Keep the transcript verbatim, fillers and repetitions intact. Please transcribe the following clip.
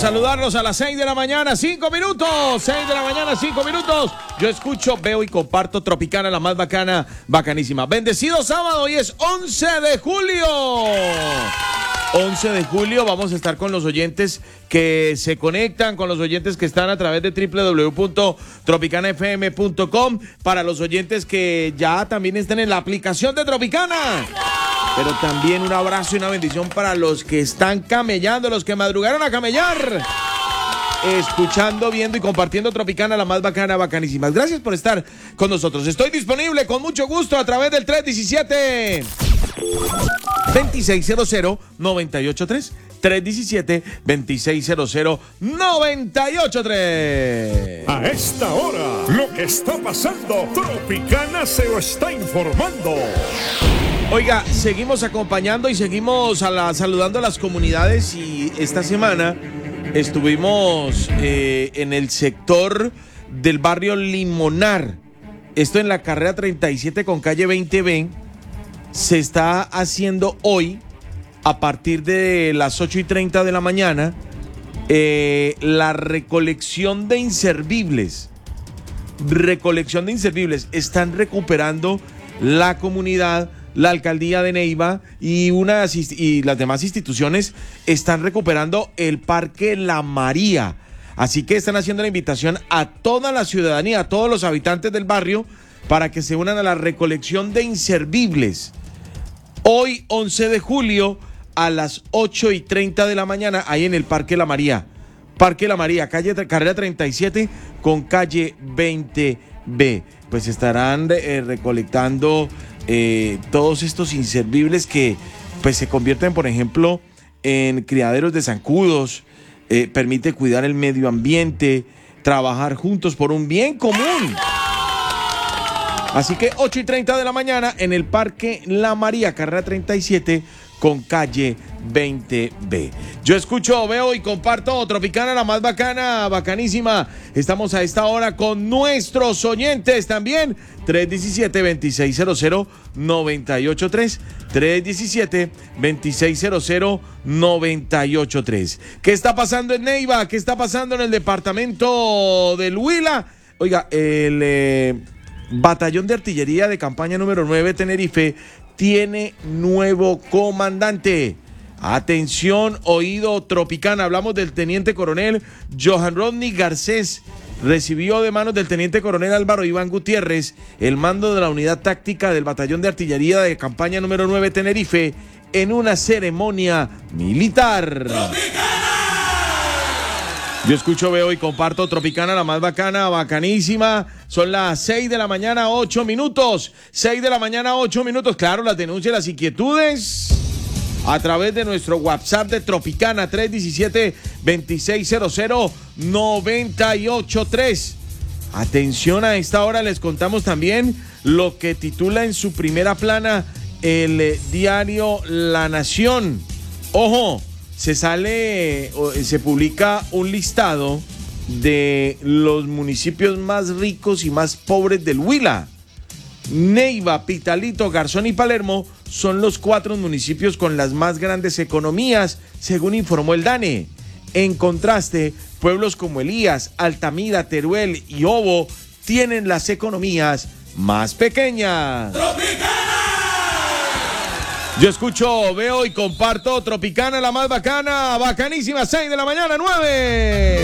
saludarlos a las seis de la mañana, cinco minutos. seis de la mañana, cinco minutos. Yo escucho, veo y comparto Tropicana, la más bacana, bacanísima. Bendecido sábado, hoy es once de julio. once de julio vamos a estar con los oyentes que se conectan, con los oyentes que están a través de doble u doble u doble u punto tropicana f m punto com, para los oyentes que ya también están en la aplicación de Tropicana. Pero también un abrazo y una bendición para los que están camellando, los que madrugaron a camellar, escuchando, viendo y compartiendo Tropicana, la más bacana, bacanísimas. Gracias por estar con nosotros. Estoy disponible con mucho gusto a través del tres diecisiete, veintiséis cero cero, noventa y ocho tres. tres diecisiete, veintiséis cero cero, noventa y ocho tres. A esta hora, lo que está pasando, Tropicana se lo está informando. Oiga, seguimos acompañando y seguimos a la, saludando a las comunidades, y esta semana estuvimos eh, en el sector del barrio Limonar. Esto en la carrera treinta y siete con calle veinte B. Se está haciendo hoy, a partir de las ocho y treinta de la mañana, eh, la recolección de inservibles. Recolección de inservibles. Están recuperando la comunidad, la alcaldía de Neiva y, unas, y las demás instituciones están recuperando el Parque La María. Así que están haciendo la invitación a toda la ciudadanía, a todos los habitantes del barrio, para que se unan a la recolección de inservibles. Hoy, once de julio, a las ocho y treinta de la mañana, ahí en el Parque La María. Parque La María, calle, carrera treinta y siete con calle veinte B. Pues estarán eh, recolectando eh, todos estos inservibles que pues se convierten, por ejemplo, en criaderos de zancudos, eh, permite cuidar el medio ambiente, trabajar juntos por un bien común. Así que ocho y treinta de la mañana en el Parque La María, carrera treinta y siete con calle veinte B. Yo escucho, veo y comparto Tropicana, la más bacana, bacanísima. Estamos a esta hora con nuestros oyentes también. tres diecisiete, veintiséis cero cero, noventa y ocho tres. tres diecisiete, veintiséis cero cero, noventa y ocho tres. ¿Qué está pasando en Neiva? ¿Qué está pasando en el departamento del Huila? Oiga, el eh, Batallón de Artillería de Campaña número nueve Tenerife tiene nuevo comandante. Atención, oído Tropicana. Hablamos del teniente coronel Johan Rodney Garcés. Recibió de manos del teniente coronel Álvaro Iván Gutiérrez el mando de la unidad táctica del Batallón de Artillería de Campaña número nueve Tenerife en una ceremonia militar. ¡Tropicana! Yo escucho, veo y comparto Tropicana, la más bacana, bacanísima. Son las seis de la mañana, ocho minutos. seis de la mañana, ocho minutos. Claro, las denuncias, las inquietudes a través de nuestro WhatsApp de Tropicana, tres diecisiete, veintiséis cero cero, noventa y ocho tres. Atención, a esta hora les contamos también lo que titula en su primera plana el eh, diario La Nación. Ojo, se sale, se publica un listado de los municipios más ricos y más pobres del Huila. Neiva, Pitalito, Garzón y Palermo son los cuatro municipios con las más grandes economías, según informó el DANE. En contraste, pueblos como Elías, Altamira, Teruel y Obo tienen las economías más pequeñas. ¡Tropicana! Yo escucho, veo y comparto Tropicana, la más bacana, bacanísima, seis de la mañana, nueve.